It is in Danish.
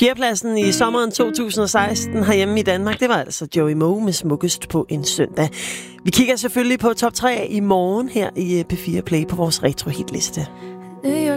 Fjerdepladsen i sommeren 2016 herhjemme i Danmark, det var altså Joey Moe med Smukkest på en søndag. Vi kigger selvfølgelig på top 3 i morgen her i P4 Play på vores retro hitliste.